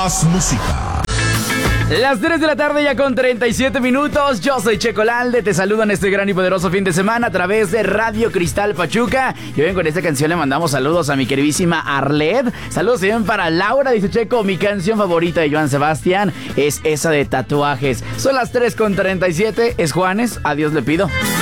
Más música. Las 3 de la tarde ya con 37 minutos. Yo soy Checo Lalde, te saludo en este gran y poderoso fin de semana a través de Radio Cristal Pachuca. Y hoy con esta canción le mandamos saludos a mi queridísima Arlet. Saludos también para Laura, dice Checo, mi canción favorita de Joan Sebastián es esa de Tatuajes. Son las 3 con 37, es Juanes, adiós le pido.